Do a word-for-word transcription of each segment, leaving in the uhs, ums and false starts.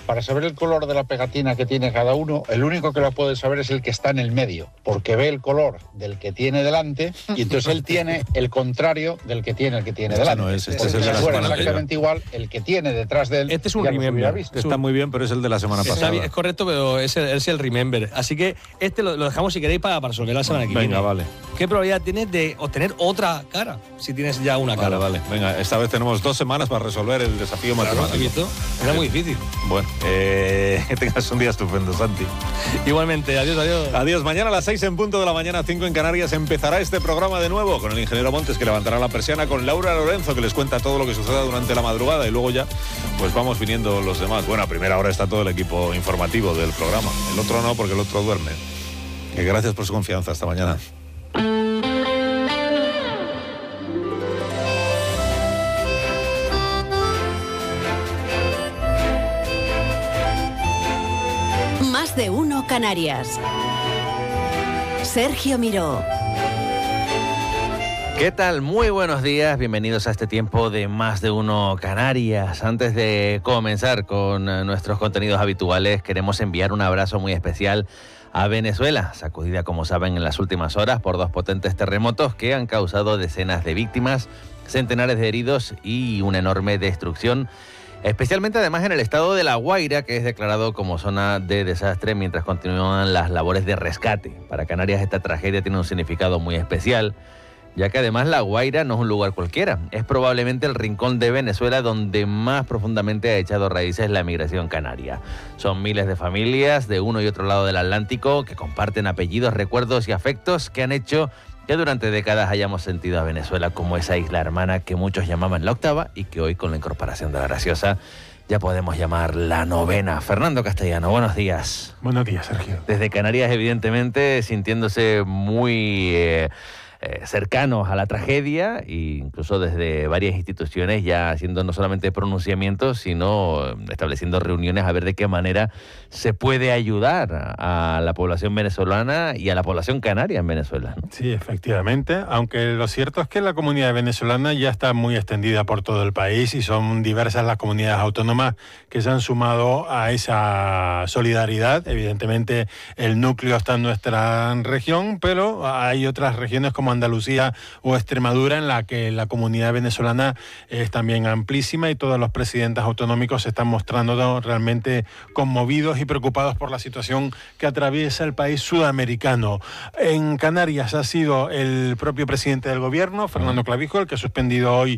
Para saber el color de la pegatina que tiene cada uno, el único que lo puede saber es el que está en el medio, porque ve el color del que tiene delante y entonces él tiene el contrario del que tiene el que tiene delante. No es, este es el de la fuera semana exactamente igual, el que tiene detrás de él. Este es un ya lo hubiera remember. visto. Está muy bien, pero es el de la semana Está pasada. bien, es correcto, pero es el, es el remember. Así que este lo, lo dejamos si queréis para, para resolver la semana que viene. Venga, vale. ¿Qué probabilidad tienes de obtener otra cara si tienes ya una cara? Vale, vale. Venga, esta vez tenemos dos semanas para resolver el desafío Claro, matemático. ¿has visto? Era muy difícil. Bueno, eh, que tengas un día estupendo, Santi. Igualmente, adiós, adiós. Adiós. Mañana a las seis en punto de la mañana, cinco en Canarias, empezará este programa de nuevo con el ingeniero Montes, que levantará la persiana, con Laura Lorenzo, que les cuenta todo lo que suceda durante la madrugada, y luego ya pues vamos viniendo los demás. Bueno, a primera hora está todo el equipo informativo del programa. El otro no, porque el otro duerme. Que gracias por su confianza. Hasta mañana. Más de uno Canarias. Sergio Miró. ¿Qué tal? Muy buenos días, bienvenidos a este tiempo de Más de uno Canarias. Antes de comenzar con nuestros contenidos habituales, queremos enviar un abrazo muy especial a Venezuela, sacudida, como saben, en las últimas horas por dos potentes terremotos que han causado decenas de víctimas, centenares de heridos y una enorme destrucción, especialmente además en el estado de La Guaira, que es declarado como zona de desastre mientras continúan las labores de rescate. Para Canarias esta tragedia tiene un significado muy especial, ya que además La Guaira no es un lugar cualquiera, es probablemente el rincón de Venezuela donde más profundamente ha echado raíces la migración canaria. Son miles de familias de uno y otro lado del Atlántico que comparten apellidos, recuerdos y afectos que han hecho que durante décadas hayamos sentido a Venezuela como esa isla hermana que muchos llamaban la octava y que hoy, con la incorporación de la graciosa, ya podemos llamar la novena. Fernando Castellano, buenos días. Buenos días, Sergio. Desde Canarias, evidentemente, sintiéndose muy eh, eh, cercanos a la tragedia, e incluso desde varias instituciones ya haciendo no solamente pronunciamientos, sino estableciendo reuniones a ver de qué manera se puede ayudar a la población venezolana y a la población canaria en Venezuela, ¿no? Sí, efectivamente, aunque lo cierto es que la comunidad venezolana ya está muy extendida por todo el país y son diversas las comunidades autónomas que se han sumado a esa solidaridad. Evidentemente el núcleo está en nuestra región, pero hay otras regiones como Andalucía o Extremadura en la que la comunidad venezolana es también amplísima y todos los presidentes autonómicos se están mostrando realmente conmovidos y preocupados por la situación que atraviesa el país sudamericano. En Canarias ha sido el propio presidente del gobierno, Fernando Clavijo, el que ha suspendido hoy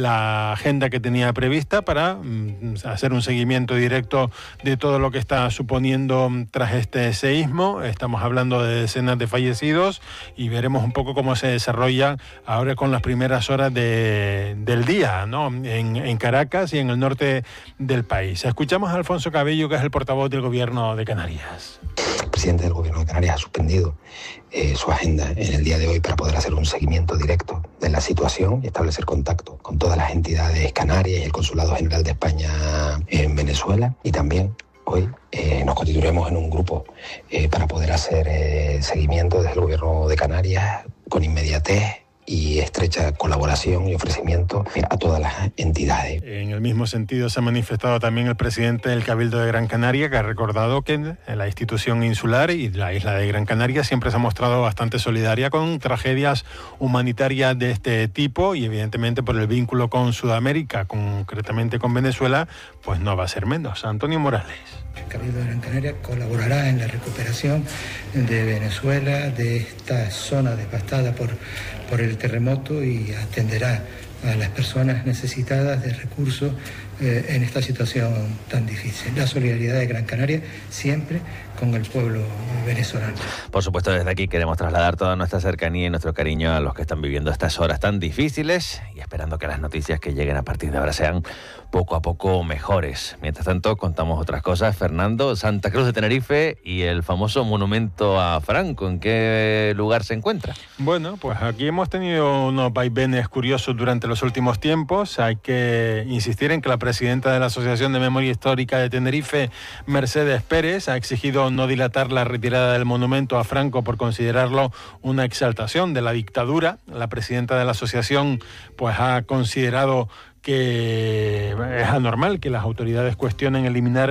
la agenda que tenía prevista para mm, hacer un seguimiento directo de todo lo que está suponiendo tras este seísmo. Estamos hablando de decenas de fallecidos y veremos un poco cómo se desarrolla ahora con las primeras horas de, del día, ¿no? En, en Caracas y en el norte del país. Escuchamos a Alfonso Cabello, que es el portavoz del gobierno de Canarias. El presidente del gobierno de Canarias ha suspendido eh, su agenda en el día de hoy para poder hacer un seguimiento directo de la situación y establecer contacto con todas las entidades canarias y el Consulado General de España en Venezuela. Y también hoy eh, nos constituiremos en un grupo eh, para poder hacer eh, seguimiento desde el gobierno de Canarias con inmediatez y estrecha colaboración y ofrecimiento a todas las entidades. En el mismo sentido se ha manifestado también el presidente del Cabildo de Gran Canaria, que ha recordado que en la institución insular y la isla de Gran Canaria siempre se ha mostrado bastante solidaria con tragedias humanitarias de este tipo y evidentemente por el vínculo con Sudamérica, concretamente con Venezuela, pues no va a ser menos. Antonio Morales. El Cabildo de Gran Canaria colaborará en la recuperación de Venezuela, de esta zona devastada por, por el terremoto, y atenderá a las personas necesitadas de recursos eh, en esta situación tan difícil. La solidaridad de Gran Canaria siempre con el pueblo venezolano. Por supuesto, desde aquí queremos trasladar toda nuestra cercanía y nuestro cariño a los que están viviendo estas horas tan difíciles y esperando que las noticias que lleguen a partir de ahora sean poco a poco mejores. Mientras tanto, contamos otras cosas. Fernando, Santa Cruz de Tenerife y el famoso monumento a Franco, ¿en qué lugar se encuentra? Bueno, pues aquí hemos tenido unos vaivenes curiosos durante los últimos tiempos. Hay que insistir en que la presidenta de la Asociación de Memoria Histórica de Tenerife, Mercedes Pérez, ha exigido no dilatar la retirada del monumento a Franco por considerarlo una exaltación de la dictadura. La presidenta de la asociación pues ha considerado que es anormal que las autoridades cuestionen eliminar